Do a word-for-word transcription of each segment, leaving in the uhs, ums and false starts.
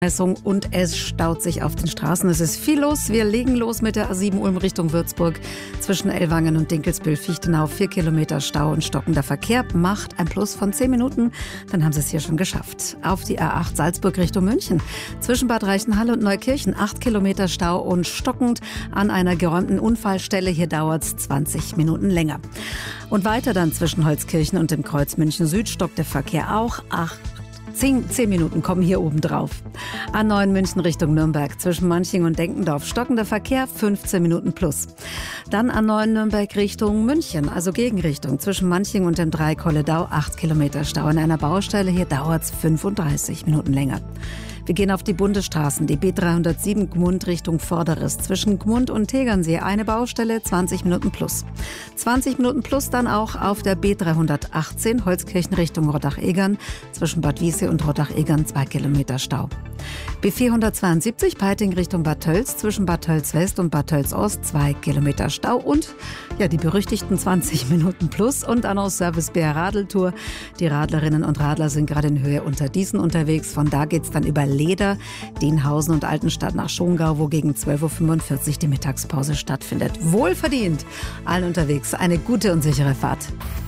Und es staut sich auf den Straßen. Es ist viel los. Wir legen los mit der A sieben Ulm Richtung Würzburg. Zwischen Ellwangen und Dinkelsbühl-Fichtenau vier Kilometer Stau und stockender Verkehr. Macht ein Plus von zehn Minuten. Dann haben Sie es hier schon geschafft. Auf die A acht Salzburg Richtung München. Zwischen Bad Reichenhall und Neukirchen acht Kilometer Stau und stockend an einer geräumten Unfallstelle. Hier dauert es zwanzig Minuten länger. Und weiter dann zwischen Holzkirchen und dem Kreuz München Süd stockt der Verkehr auch. Acht Zehn, zehn Minuten kommen hier oben drauf. A neun München Richtung Nürnberg. Zwischen Manching und Denkendorf stockender Verkehr, fünfzehn Minuten plus. Dann A neun Nürnberg Richtung München, also Gegenrichtung. Zwischen Manching und dem Dreieck Holledau acht Kilometer Stau. An einer Baustelle hier dauert es fünfunddreißig Minuten länger. Wir gehen auf die Bundesstraßen, die B dreihundertsieben Gmund Richtung Vorderes. Zwischen Gmund und Tegernsee eine Baustelle, zwanzig Minuten plus. zwanzig Minuten plus dann auch auf der B dreihundertachtzehn Holzkirchen Richtung Rottach-Egern. Zwischen Bad Wiessee und Rottach-Egern zwei Kilometer Stau. B vierhundertzweiundsiebzig Peiting Richtung Bad Tölz. Zwischen Bad Tölz West und Bad Tölz Ost zwei Kilometer Stau. Und ja, die berüchtigten zwanzig Minuten plus. Und Annos Service B R Radeltour. Die Radlerinnen und Radler sind gerade in Höhe unter Diesen unterwegs. Von da geht's dann über Leder, Dienhausen und Altenstadt nach Schongau, wo gegen zwölf Uhr fünfundvierzig die Mittagspause stattfindet. Wohlverdient. Allen unterwegs eine gute und sichere Fahrt.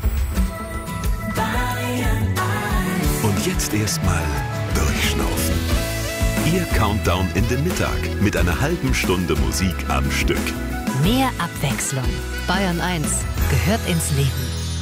Und jetzt erstmal durchschnaufen. Ihr Countdown in den Mittag mit einer halben Stunde Musik am Stück. Mehr Abwechslung. Bayern eins gehört ins Leben.